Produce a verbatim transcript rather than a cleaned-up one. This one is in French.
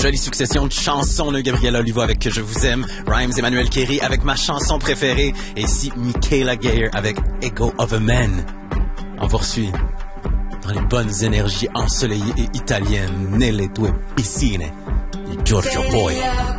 jolie succession de chansons de Gabriella Olivo avec Que je vous aime, Rhymes Emmanuel Kerry avec ma chanson préférée, et ici Michaela Geyer avec Echo of a Man. On vous poursuit dans les bonnes énergies ensoleillées et italiennes, nelle tue piscine, di Giorgio Poi.